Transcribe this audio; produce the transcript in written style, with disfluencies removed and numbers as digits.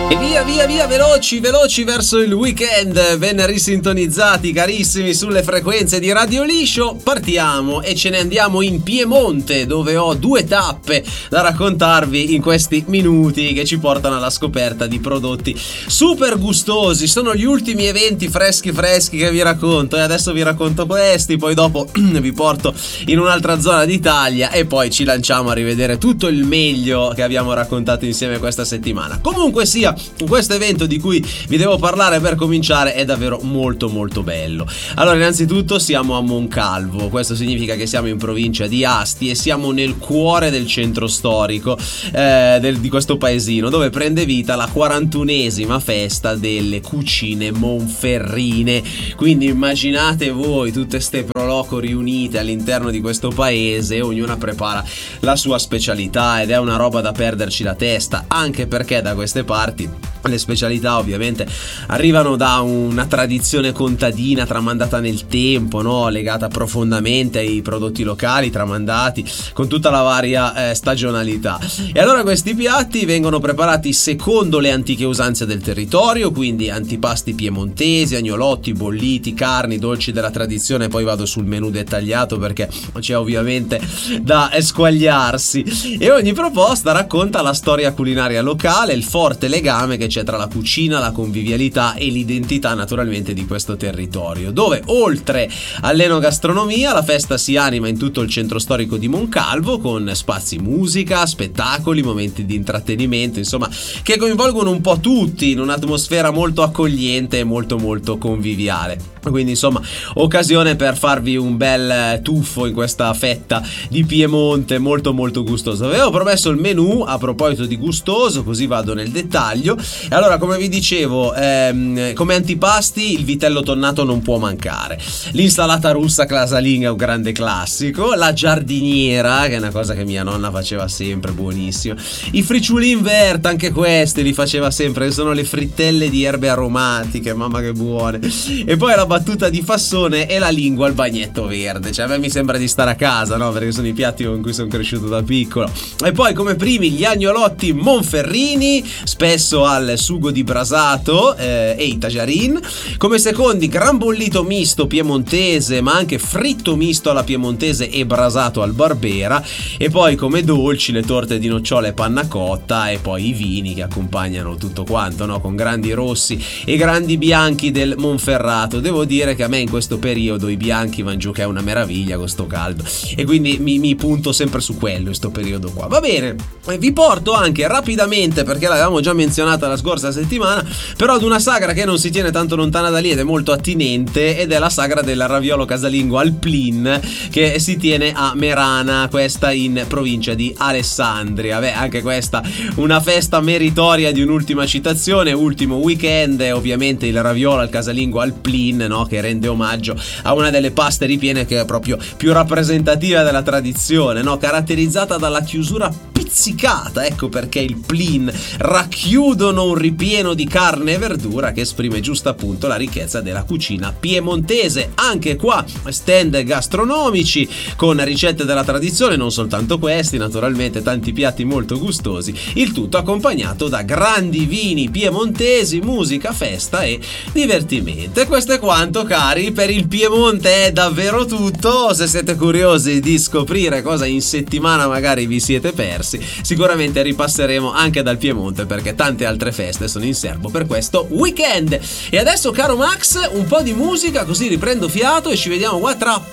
E via, veloci verso il weekend, ben risintonizzati carissimi sulle frequenze di Radio Liscio. Partiamo e ce ne andiamo in Piemonte, dove ho due tappe da raccontarvi in questi minuti che ci portano alla scoperta di prodotti super gustosi. Sono gli ultimi eventi freschi che vi racconto, e adesso vi racconto questi, poi dopo vi porto in un'altra zona d'Italia e poi ci lanciamo a rivedere tutto il meglio che abbiamo raccontato insieme questa settimana. Comunque sia, questo evento di cui vi devo parlare per cominciare è davvero molto bello. Allora, innanzitutto siamo a Moncalvo, questo significa che siamo in provincia di Asti e siamo nel cuore del centro storico di questo paesino, dove prende vita la 41esima festa delle cucine monferrine. Quindi immaginate voi tutte ste proloco riunite all'interno di questo paese, ognuna prepara la sua specialità ed è una roba da perderci la testa, anche perché da queste parti le specialità ovviamente arrivano da una tradizione contadina tramandata nel tempo, no? Legata profondamente ai prodotti locali tramandati con tutta la varia stagionalità. E allora questi piatti vengono preparati secondo le antiche usanze del territorio, quindi antipasti piemontesi, agnolotti, bolliti, carni, dolci della tradizione. Poi vado sul menù dettagliato perché c'è ovviamente da squagliarsi, e ogni proposta racconta la storia culinaria locale, il forte legame che c'è tra la cucina, la convivialità e l'identità naturalmente di questo territorio, dove oltre all'enogastronomia la festa si anima in tutto il centro storico di Moncalvo, con spazi musica, spettacoli, momenti di intrattenimento, insomma, che coinvolgono un po' tutti in un'atmosfera molto accogliente e molto conviviale. Quindi insomma, occasione per farvi un bel tuffo in questa fetta di Piemonte molto gustoso. Avevo promesso il menù a proposito di gustoso, così vado nel dettaglio. E allora, come vi dicevo, come antipasti il vitello tonnato non può mancare, l'insalata russa casalinga è un grande classico, la giardiniera, che è una cosa che mia nonna faceva sempre, buonissima, i fricciuli in vert, anche questi li faceva sempre, che sono le frittelle di erbe aromatiche, mamma che buone, e poi la battuta di fassone e la lingua al bagnetto verde. Cioè, a me mi sembra di stare a casa, no? Perché sono i piatti con cui sono cresciuto da piccolo. E poi come primi gli agnolotti monferrini, spesso al sugo di brasato e i tajarin. Come secondi gran bollito misto piemontese, ma anche fritto misto alla piemontese e brasato al barbera. E poi come dolci le torte di nocciola e panna cotta, e poi i vini che accompagnano tutto quanto, no? Con grandi rossi e grandi bianchi del Monferrato. Devo dire che a me in questo periodo i bianchi van giù che è una meraviglia con sto caldo, e quindi mi punto sempre su quello in sto periodo qua. Va bene, vi porto anche rapidamente, perché l'avevamo già menzionata la scorsa settimana, però ad una sagra che non si tiene tanto lontana da lì ed è molto attinente, ed è la sagra del raviolo casalingo al Plin, che si tiene a Merana, questa in provincia di Alessandria. Beh, anche questa una festa meritoria di un'ultima citazione, ultimo weekend, e ovviamente il raviolo al casalingo al Plin, no? Che rende omaggio a una delle paste ripiene che è proprio più rappresentativa della tradizione, no? Caratterizzata dalla chiusura pizzicata, ecco perché il Plin racchiudono un ripieno di carne e verdura che esprime giusto appunto la ricchezza della cucina piemontese. Anche qua stand gastronomici con ricette della tradizione, non soltanto questi, naturalmente tanti piatti molto gustosi, il tutto accompagnato da grandi vini piemontesi, musica, festa e divertimento. E questo è quanto, cari, per il Piemonte è davvero tutto. Se siete curiosi di scoprire cosa in settimana magari vi siete persi, sicuramente ripasseremo anche dal Piemonte, perché tante altre feste sono in serbo per questo weekend. E adesso, caro Max, un po' di musica, così riprendo fiato e ci vediamo qua tra